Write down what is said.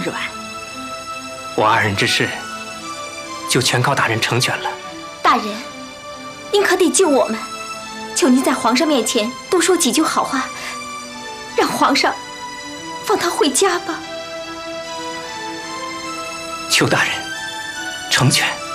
软。 我二人之事，就全靠大人成全了。 大人，您可得救我们！求您在皇上面前多说几句好话，让皇上放他回家吧。 求大人成全。